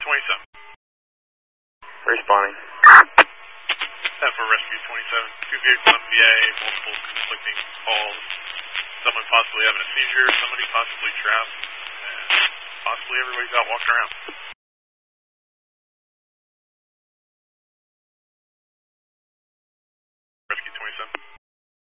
27. Responding. For Rescue 27. Two vehicles on PA, multiple conflicting calls. Someone possibly having a seizure, somebody possibly trapped, and possibly everybody's out walking around.